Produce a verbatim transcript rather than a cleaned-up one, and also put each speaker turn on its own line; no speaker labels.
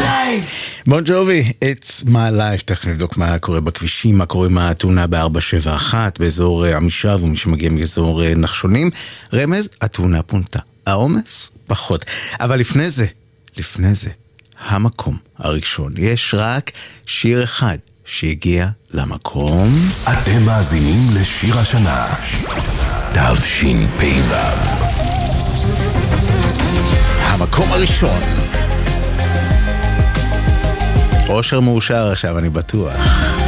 בון ג'ובי, It's my life. תכף נבדוק מה קורה בכבישים, מה קורה עם התאונה ב-ארבע שבע אחת באזור עמישב ומי שמגיע מאזור נחשונים. רמז, התאונה פונתה, העומס פחות. אבל לפני זה, לפני זה, המקום הראשון. יש רק שיר אחד שהגיע למקום.
אתם מאזינים לשיר השנה תשפ"ו.
המקום הראשון. אושר מאושר עכשיו, אני בטוח.